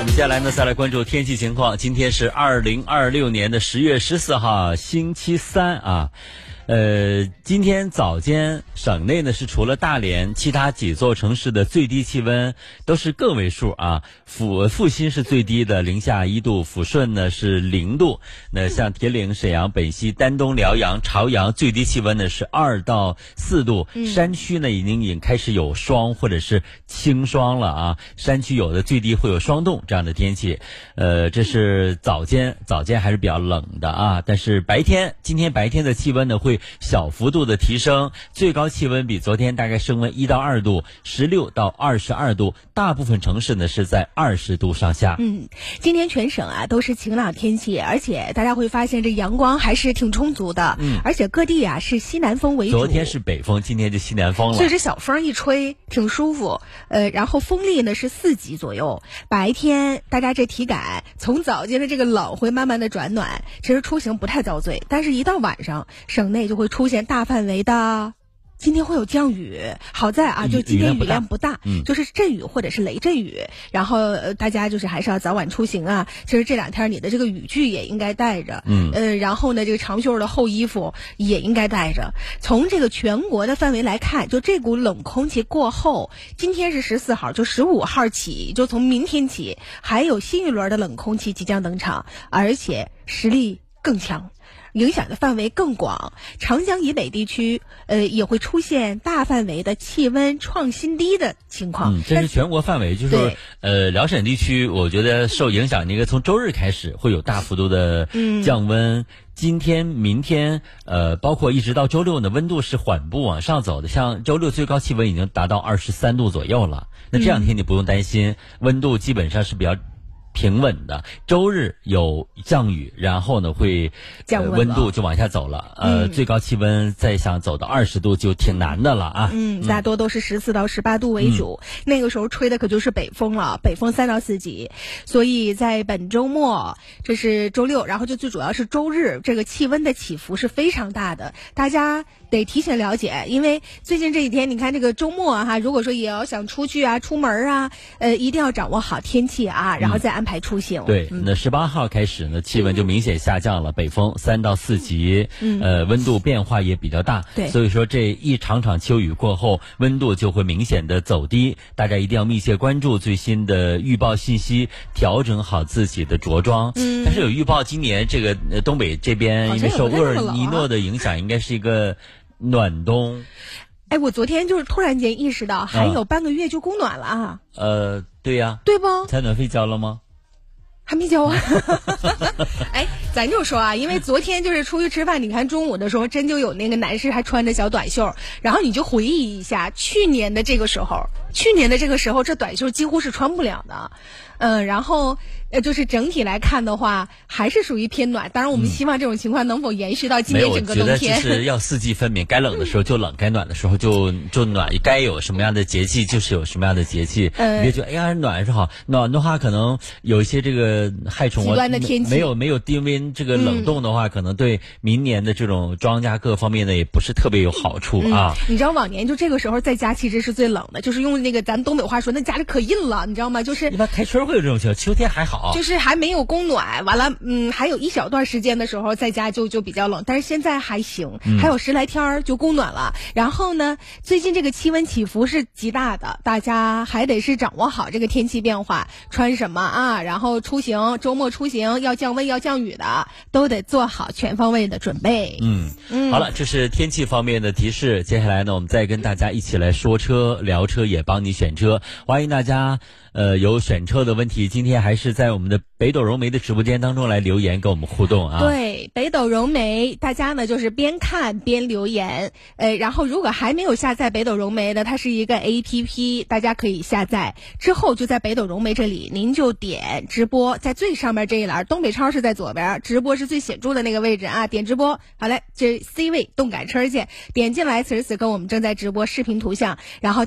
我们接下来呢，再来关注天气情况。今天是2026年的10月14号，星期三啊。今天早间省内呢是除了大连，其他几座城市的最低气温都是个位数啊。阜新是最低的零下1度，抚顺呢是0度。那像铁岭、沈阳、本溪、丹东、辽阳、朝阳最低气温呢是2到4度。山区呢已经开始有霜或者是轻霜了啊。山区有的最低会有霜冻这样的天气。这是早间还是比较冷的啊。但是今天白天的气温呢会小幅度的提升，最高气温比昨天大概升温1到2度，16到22度，大部分城市呢是在20度上下。 今天全省啊都是晴朗天气，而且大家会发现这阳光还是挺充足的。而且各地啊是西南风为主， 昨天是北风，今天就西南风了， 所以这小风一吹挺舒服。然后风力呢是4级左右。白天大家这体感从早间的这个冷会慢慢的转暖，其实出行不太遭罪，但是一到晚上省内就会出现大范围的，今天会有降雨。好在啊，就今天雨量不大，就是阵雨或者是雷阵雨。然后大家就是还是要早晚出行啊。其实这2天你的这个雨具也应该带着，然后呢这个长袖的厚衣服也应该带着。从这个全国的范围来看，就这股冷空气过后，今天是14号，就15号起，就从明天起，还有新一轮的冷空气即将登场，而且实力更强，影响的范围更广。长江以北地区也会出现大范围的气温创新低的情况。 这是全国范围，就是辽沈地区我觉得受影响那个从周日开始会有大幅度的降温。今天明天包括一直到周六呢，温度是缓步往上走的，像周六最高气温已经达到23度左右了。那这2天你不用担心，温度基本上是比较平稳的。周日有降雨，然后呢会温度就往下走了。最高气温再想走到20度就挺难的了啊。 大多都是14到18度为主。那个时候吹的可就是北风了，北风3到4级。所以在本周末，这是周六，然后就最主要是周日，这个气温的起伏是非常大的，大家得提前了解。因为最近这几天你看这个周末如果说也要想出去啊、出门啊，一定要掌握好天气啊，然后再安排出行。 对，那18号开始呢，气温就明显下降了，北风3到4级，温度变化也比较大。 对， 所以说这一场秋雨过后，温度就会明显的走低，大家一定要密切关注最新的预报信息，调整好自己的着装。但是有预报今年这个东北这边因为受厄尔尼诺的影响，应该是一个暖冬。 我昨天就是突然间意识到还有半个月就供暖了啊。 对呀， 对不？ 采暖费交了吗？ 还没交啊。咱就说啊，因为昨天就是出去吃饭，你看中午的时候真就有那个男士还穿着小短袖，然后你就回忆一下去年的这个时候这短袖几乎是穿不了的。然后就是整体来看的话还是属于偏暖，当然我们希望这种情况能否延续到今年整个冬天。 我觉得就是要4季分明，该冷的时候就冷，该暖的时候就暖，该有什么样的节气就是有什么样的节气。别觉得暖是好，暖的话可能有一些这个害虫极端的天气， 没有低温这个冷冻的话，可能对明年的这种庄稼各方面的也不是特别有好处啊。 你知道往年就这个时候在家其实是最冷的，就是用那个咱们东北话说，那家里可阴了，你知道吗？就是一般开春会有这种情况，秋天还好， 就是还没有供暖，完了还有一小段时间的时候在家就比较冷，但是现在还行，还有10来天就供暖了。然后呢，最近这个气温起伏是极大的，大家还得是掌握好这个天气变化，穿什么啊，然后出行，周末出行要降温要降雨的，都得做好全方位的准备。 好了，这是天气方面的提示。接下来呢，我们再跟大家一起来说车聊车，也帮你选车。欢迎大家有选车的问题，今天还是在我们的北斗融媒的直播间当中来留言跟我们互动啊。 对，北斗融媒，大家呢就是边看边留言。然后如果还没有下载北斗融媒的，它是一个 APP， 大家可以下载之后就在北斗融媒这里，您就点直播，在最上面这一栏，东北超是在左边，直播是最显著的那个位置啊，点直播。好嘞，这 C 位动感车去，点进来，此时此刻我们正在直播视频图像，然后